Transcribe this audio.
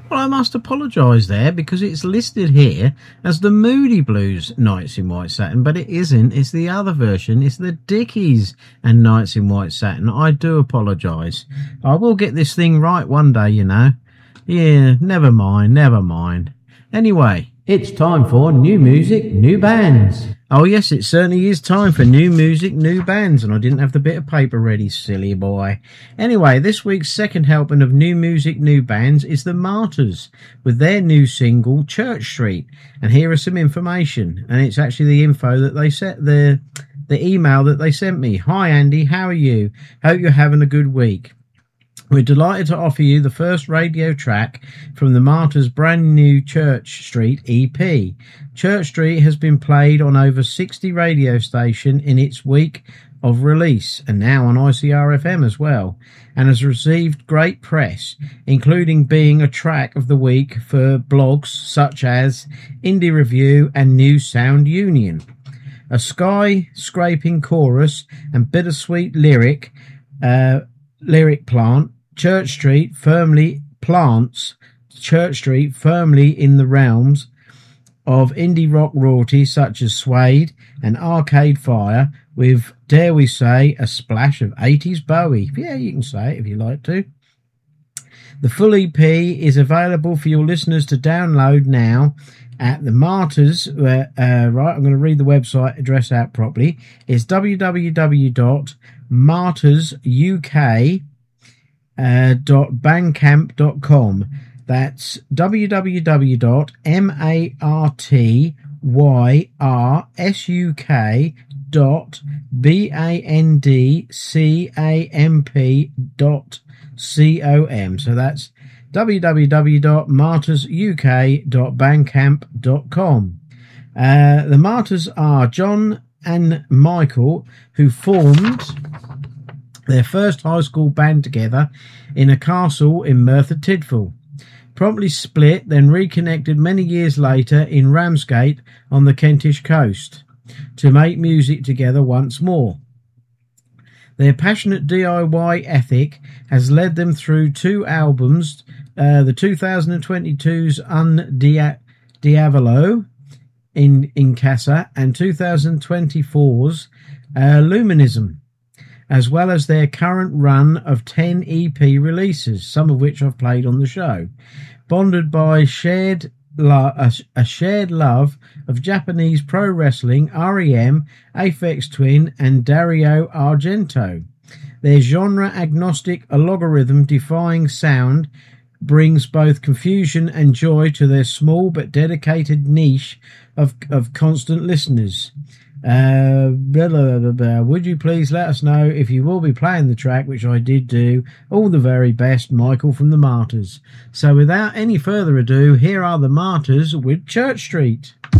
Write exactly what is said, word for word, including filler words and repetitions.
Well, I must apologise there because it's listed here as the Moody Blues Nights in White Satin, but it isn't. It's the other version. It's the Dickies and Nights in White Satin. I do apologise. I will get this thing right one day, you know. Yeah, never mind, never mind. Anyway, it's time for new music, new bands. Oh yes, it certainly is time for new music, new bands, and I didn't have the bit of paper ready, silly boy. Anyway, this week's second helping of new music, new bands is the Martyrs with their new single Church Street. And here is some information, and it's actually the info that they set the the email that they sent me. Hi Andy, how are you? Hope you're having a good week. We're delighted to offer you the first radio track from the Martyrs' brand new Church Street E P. Church Street has been played on over sixty radio stations in its week of release, and now on I C R F M as well, and has received great press, including being a track of the week for blogs such as Indie Review and New Sound Union. A sky-scraping chorus and bittersweet lyric uh, lyric plant Church Street firmly plants Church Street firmly in the realms of indie rock royalty such as Suede and Arcade Fire, with, dare we say, a splash of eighties Bowie. Yeah, you can say it if you like to. The full E P is available for your listeners to download now at the Martyrs. Uh, uh, right, I'm going to read the website address out properly. It's w w w dot martyrs u k Uh, dot bandcamp dot com. That's w w w dot martyrsuk dot bandcamp dot com. So that's w w w dot martyrs u k dot bandcamp dot com. Uh, the Martyrs are John and Michael, who formed their first high school band together in a castle in Merthyr Tydfil. Promptly split, then reconnected many years later in Ramsgate on the Kentish coast to make music together once more. Their passionate D I Y ethic has led them through two albums, uh, the two thousand twenty-two's Un Dia- Diavolo in, in Casa and two thousand twenty-four's uh, Luminism, as well as their current run of ten E P releases, some of which I've played on the show. Bonded by shared lo- a, a shared love of Japanese pro wrestling, R E M, Aphex Twin, and Dario Argento. Their genre-agnostic, algorithm-defying sound brings both confusion and joy to their small but dedicated niche of, of constant listeners. Uh, blah, blah, blah, blah. Would you please let us know if you will be playing the track, which I did do. All the very best, Michael from the Martyrs. So without any further ado, here are the Martyrs with Church Street.